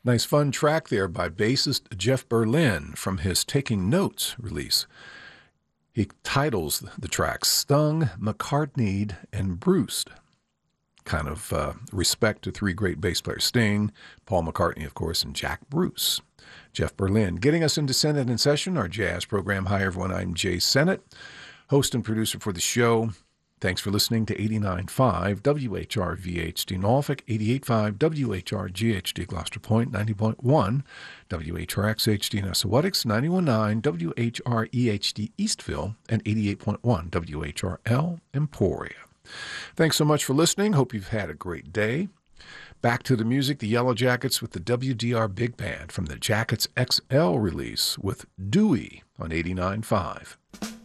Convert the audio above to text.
Nice fun track there by bassist Jeff Berlin from his Taking Notes release. He titles the track Stung, McCartneyed, and Bruced. Kind of respect to three great bass players, Sting, Paul McCartney, of course, and Jack Bruce. Jeff Berlin. Getting us into Sennett in Session, our jazz program. Hi, everyone. I'm Jay Sennett, host and producer for the show. Thanks for listening to 89.5 WHRVHD Norfolk, 88.5 WHRGHD Gloucester Point, 90.1 WHRXHD Nessawatix, 91.9 WHREHD Eastville, and 88.1 WHRL Emporia. Thanks so much for listening. Hope you've had a great day. Back to the music, the Yellow Jackets with the WDR Big Band from the Jackets XL release with Dewey on 89.5.